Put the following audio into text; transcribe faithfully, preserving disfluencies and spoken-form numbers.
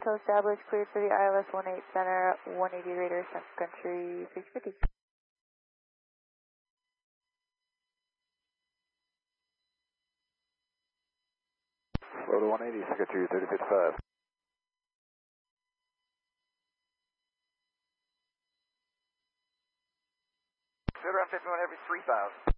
Echo established, cleared for the I L S one eight center, one eighty radar, Central Country, six fifty. Slow to one eighty, Secretary thirty fifty-five. Sit around fifty-one every three thousand.